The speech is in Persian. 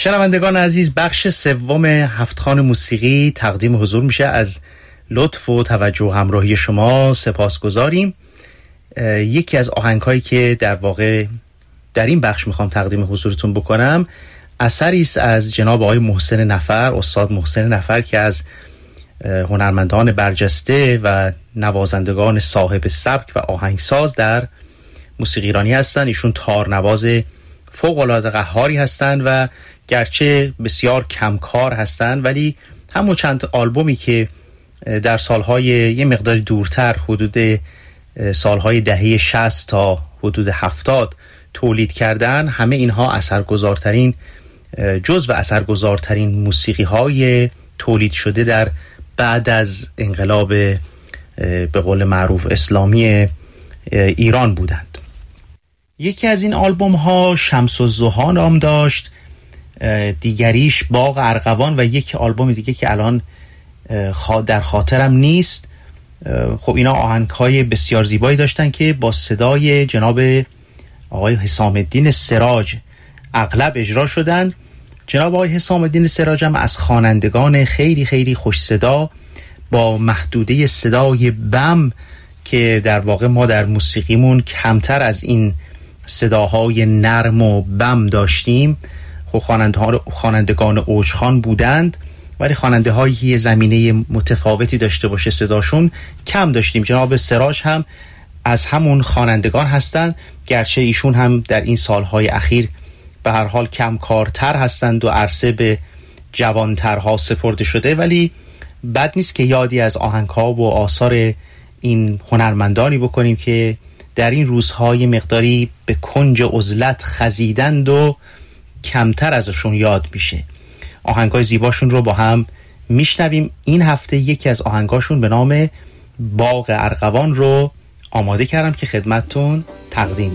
شنوندگان عزیز، بخش سوم هفتخوان موسیقی تقدیم حضور میشه. از لطف و توجه و همراهی شما سپاسگزاریم. یکی از آهنگ‌هایی که در واقع در این بخش میخوام تقدیم حضورتون بکنم اثری است از جناب آقای محسن نفر، استاد محسن نفر، که از هنرمندان برجسته و نوازندگان صاحب سبک و آهنگساز در موسیقی ایرانی هستند. ایشون تارنواز فوق‌العاده قهاری هستند و گرچه بسیار کمکار هستند، ولی همون چند آلبومی که در سالهای یه مقداری دورتر، حدود سالهای دهه 60 تا حدود 70 تولید کردن، همه اینها اثرگذارترین جزو اثرگذارترین موسیقی های تولید شده در بعد از انقلاب به قول معروف اسلامی ایران بودند. یکی از این آلبوم ها شمس الضحی نام داشت، دیگریش باغ ارغوان و یک آلبوم دیگه که الان در خاطرم نیست. خب اینا آهنگ های بسیار زیبایی داشتن که با صدای جناب آقای حسام الدین سراج اغلب اجرا شدن. جناب آقای حسام الدین سراج هم از خوانندگان خیلی خیلی خوش صدا با محدوده صدای بم که در واقع ما در موسیقیمون کمتر از این صداهای نرم و بم داشتیم. خب خوانندگان اوجخوان بودند، ولی خواننده هایی که زمینه متفاوتی داشته باشه صداشون کم داشتیم. جناب سراج هم از همون خوانندگان هستند، گرچه ایشون هم در این سالهای اخیر به هر حال کم کارتر هستند و عرصه به جوانترها سپرده شده، ولی بد نیست که یادی از آهنگ‌ها و آثار این هنرمندانی بکنیم که در این روزهای مقداری به کنج عزلت خزیدند و کمتر ازشون یاد میشه. آهنگای زیباشون رو با هم میشنویم. این هفته یکی از آهنگاشون به نام باغ ارغوان رو آماده کردم که خدمتتون تقدیم